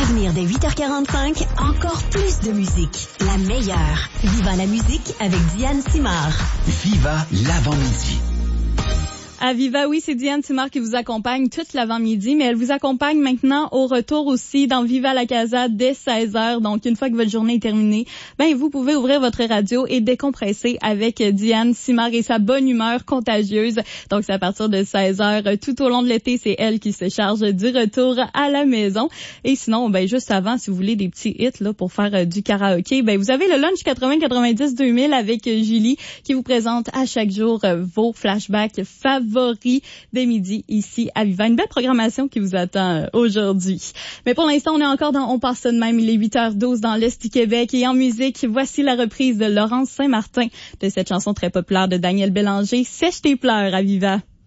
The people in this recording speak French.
venir dès 8h45, encore plus de musique. La meilleure. Viva la musique avec Diane Simard. Viva l'avant-midi. À Viva, oui, c'est Diane Simard qui vous accompagne toute l'avant-midi, mais elle vous accompagne maintenant au retour aussi dans Viva la Casa dès 16h. Donc, une fois que votre journée est terminée, vous pouvez ouvrir votre radio et décompresser avec Diane Simard et sa bonne humeur contagieuse. Donc, c'est à partir de 16h tout au long de l'été, c'est elle qui se charge du retour à la maison. Et sinon, juste avant, si vous voulez des petits hits là pour faire du karaoké, vous avez le Lunch 80-90-2000 avec Julie qui vous présente à chaque jour vos flashbacks favoris dès midi ici à Viva. Une belle programmation qui vous attend aujourd'hui. Mais pour l'instant, on est encore dans On passe ça de même. Il est 8h12 dans l'Est du Québec et en musique, voici la reprise de Laurence Saint-Martin de cette chanson très populaire de Daniel Bélanger, Sèche tes pleurs à Viva.